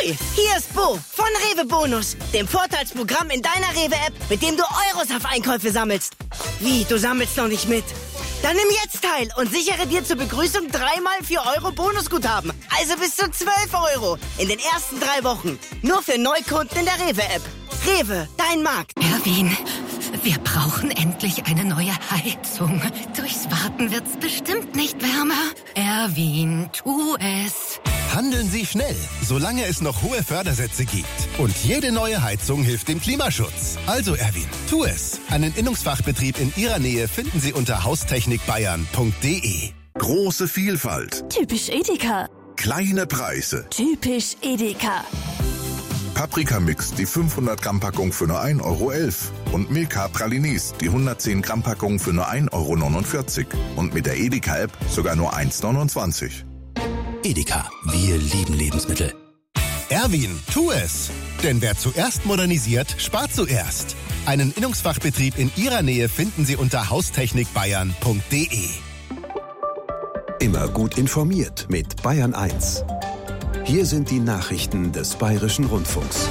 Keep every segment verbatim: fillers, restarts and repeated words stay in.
Ahoi, hier ist Bo von Rewe Bonus, dem Vorteilsprogramm in deiner Rewe-App, mit dem du Euros auf Einkäufe sammelst. Wie, du sammelst noch nicht mit? Dann nimm jetzt teil und sichere dir zur Begrüßung dreimal vier Euro Bonusguthaben. Also bis zu zwölf Euro in den ersten drei Wochen. Nur für Neukunden in der Rewe-App. Rewe, dein Markt. Erwin, wir brauchen endlich eine neue Heizung. Durchs Warten wird's bestimmt nicht wärmer. Erwin, tu es. Handeln Sie schnell, solange es noch hohe Fördersätze gibt. Und jede neue Heizung hilft dem Klimaschutz. Also Erwin, tu es. Einen Innungsfachbetrieb in Ihrer Nähe finden Sie unter haustechnik bayern punkt de. Große Vielfalt. Typisch Edeka. Kleine Preise. Typisch Edeka. Paprika-Mix, die fünfhundert Gramm Packung für nur ein Euro elf. Und Milka Pralinis, die hundertzehn Gramm Packung für nur ein Euro neunundvierzig. Und mit der Edeka-App sogar nur eins neunundzwanzig. Edeka, wir lieben Lebensmittel. Erwin, tu es! Denn wer zuerst modernisiert, spart zuerst. Einen Innungsfachbetrieb in Ihrer Nähe finden Sie unter haustechnik bayern punkt de. Immer gut informiert mit Bayern eins. Hier sind die Nachrichten des Bayerischen Rundfunks.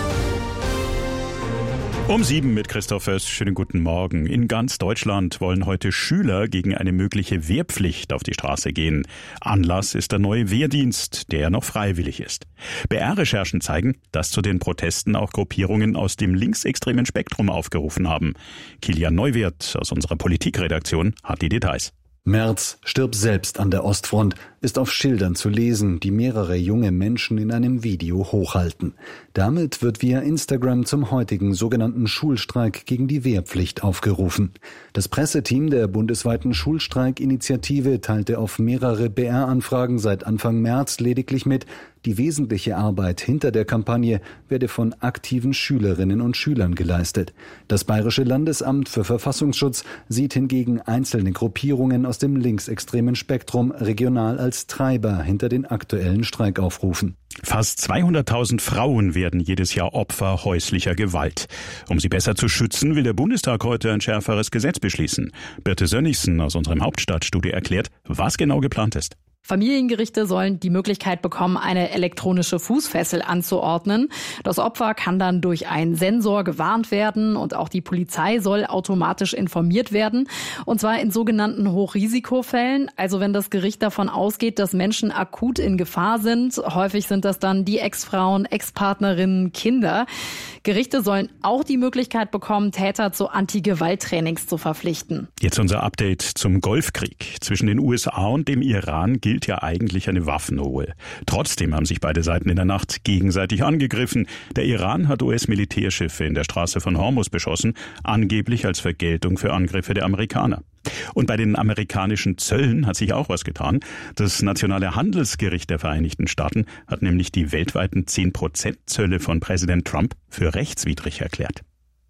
Um sieben mit Christoph Föß. Schönen guten Morgen. In ganz Deutschland wollen heute Schüler gegen eine mögliche Wehrpflicht auf die Straße gehen. Anlass ist der neue Wehrdienst, der noch freiwillig ist. B R-Recherchen zeigen, dass zu den Protesten auch Gruppierungen aus dem linksextremen Spektrum aufgerufen haben. Kilian Neuwirth aus unserer Politikredaktion hat die Details. Merz, stirb selbst an der Ostfront, ist auf Schildern zu lesen, die mehrere junge Menschen in einem Video hochhalten. Damit wird via Instagram zum heutigen sogenannten Schulstreik gegen die Wehrpflicht aufgerufen. Das Presseteam der bundesweiten Schulstreikinitiative teilte auf mehrere B R-Anfragen seit Anfang März lediglich mit, die wesentliche Arbeit hinter der Kampagne werde von aktiven Schülerinnen und Schülern geleistet. Das Bayerische Landesamt für Verfassungsschutz sieht hingegen einzelne Gruppierungen aus dem linksextremen Spektrum regional als Treiber hinter den aktuellen Streikaufrufen. Fast zweihunderttausend Frauen werden jedes Jahr Opfer häuslicher Gewalt. Um sie besser zu schützen, will der Bundestag heute ein schärferes Gesetz beschließen. Birte Sönnigsen aus unserem Hauptstadtstudio erklärt, was genau geplant ist. Familiengerichte sollen die Möglichkeit bekommen, eine elektronische Fußfessel anzuordnen. Das Opfer kann dann durch einen Sensor gewarnt werden und auch die Polizei soll automatisch informiert werden. Und zwar in sogenannten Hochrisikofällen, also wenn das Gericht davon ausgeht, dass Menschen akut in Gefahr sind. Häufig sind das dann die Ex-Frauen, Ex-Partnerinnen, Kinder. Gerichte sollen auch die Möglichkeit bekommen, Täter zu Anti-Gewalt-Trainings zu verpflichten. Jetzt unser Update zum Golfkrieg. Zwischen den U S A und dem Iran gilt ja eigentlich eine Waffenruhe. Trotzdem haben sich beide Seiten in der Nacht gegenseitig angegriffen. Der Iran hat U S-Militärschiffe in der Straße von Hormuz beschossen, angeblich als Vergeltung für Angriffe der Amerikaner. Und bei den amerikanischen Zöllen hat sich auch was getan. Das Nationale Handelsgericht der Vereinigten Staaten hat nämlich die weltweiten zehn Prozent Zölle von Präsident Trump für rechtswidrig erklärt.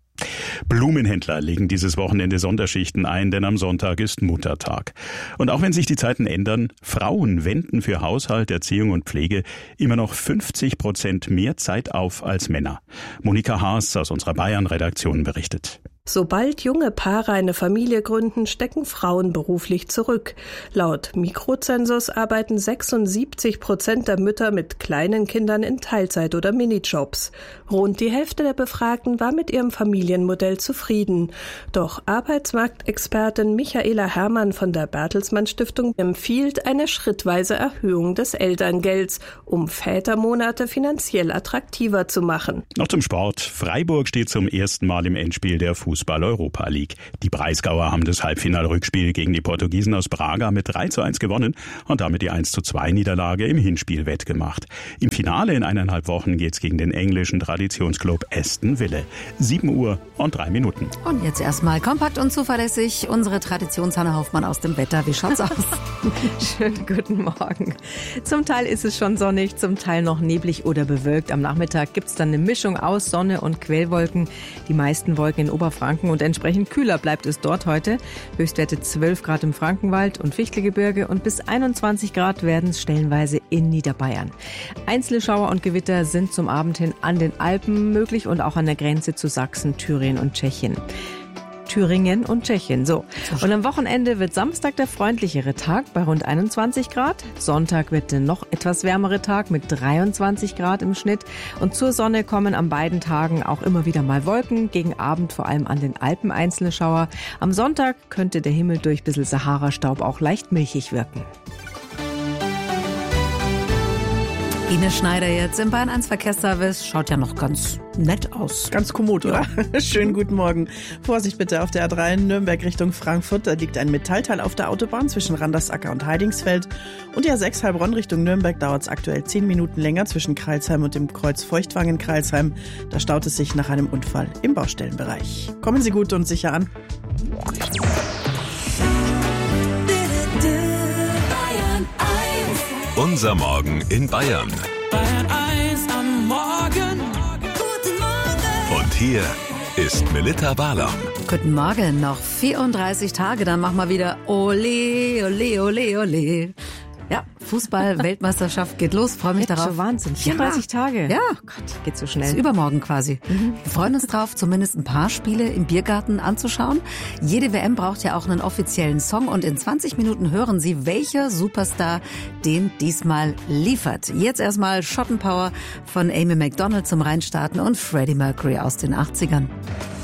Blumenhändler legen dieses Wochenende Sonderschichten ein, denn am Sonntag ist Muttertag. Und auch wenn sich die Zeiten ändern, Frauen wenden für Haushalt, Erziehung und Pflege immer noch fünfzig Prozent mehr Zeit auf als Männer. Monika Haas aus unserer Bayern-Redaktion berichtet. Sobald junge Paare eine Familie gründen, stecken Frauen beruflich zurück. Laut Mikrozensus arbeiten sechsundsiebzig Prozent der Mütter mit kleinen Kindern in Teilzeit- oder Minijobs. Rund die Hälfte der Befragten war mit ihrem Familienmodell zufrieden. Doch Arbeitsmarktexpertin Michaela Herrmann von der Bertelsmann Stiftung empfiehlt eine schrittweise Erhöhung des Elterngelds, um Vätermonate finanziell attraktiver zu machen. Noch zum Sport. Freiburg steht zum ersten Mal im Endspiel der Fußball-Europa League. Die Breisgauer haben das Halbfinalrückspiel gegen die Portugiesen aus Braga mit drei zu eins gewonnen und damit die eins zu zwei Niederlage im Hinspiel wettgemacht. Im Finale in eineinhalb Wochen geht's gegen den englischen Traditionsclub Aston Villa. sieben Uhr und drei Minuten. Und jetzt erstmal kompakt und zuverlässig unsere Traditions-Hanne Hoffmann aus dem Wetter. Wie schaut's aus? Schönen guten Morgen. Zum Teil ist es schon sonnig, zum Teil noch neblig oder bewölkt. Am Nachmittag gibt's dann eine Mischung aus Sonne und Quellwolken. Die meisten Wolken in Oberfranken und entsprechend kühler bleibt es dort heute. Höchstwerte zwölf Grad im Frankenwald und Fichtelgebirge und bis einundzwanzig Grad werden es stellenweise in Niederbayern. Einzelne Schauer und Gewitter sind zum Abend hin an den Alpen möglich und auch an der Grenze zu Sachsen, Thüringen und Tschechien. Thüringen und Tschechien. So. Und am Wochenende wird Samstag der freundlichere Tag bei rund einundzwanzig Grad. Sonntag wird der noch etwas wärmere Tag mit dreiundzwanzig Grad im Schnitt. Und zur Sonne kommen an beiden Tagen auch immer wieder mal Wolken. Gegen Abend vor allem an den Alpen einzelne Schauer. Am Sonntag könnte der Himmel durch ein bisschen Sahara-Staub auch leicht milchig wirken. Ines Schneider jetzt im Bayern eins Verkehrsservice. Schaut ja noch ganz nett aus. Ganz kommod, oder? Ja. Schönen guten Morgen. Vorsicht bitte auf der A drei Nürnberg Richtung Frankfurt. Da liegt ein Metallteil auf der Autobahn zwischen Randersacker und Heidingsfeld. Und die A sechs Heilbronn Richtung Nürnberg dauert es aktuell zehn Minuten länger zwischen Kreilsheim und dem Kreuz Feuchtwangen-Kreilsheim. Da staut es sich nach einem Unfall im Baustellenbereich. Kommen Sie gut und sicher an. Unser Morgen in Bayern. Bayern eins am Morgen. Guten Morgen. Und hier ist Melitta Barlaum. Guten Morgen, noch vierunddreißig Tage, dann machen wir wieder Ole, ole, ole, ole. Ja, Fußball-Weltmeisterschaft geht los, freue mich Jetzt darauf. Schon Wahnsinn, vierunddreißig ja. Tage. Ja, Gott, geht so schnell. Das ist übermorgen quasi. Mhm. Wir freuen uns drauf, zumindest ein paar Spiele im Biergarten anzuschauen. Jede W M braucht ja auch einen offiziellen Song und in zwanzig Minuten hören Sie, welcher Superstar den diesmal liefert. Jetzt erstmal Schottenpower von Amy Macdonald zum Reinstarten und Freddie Mercury aus den achtzigern.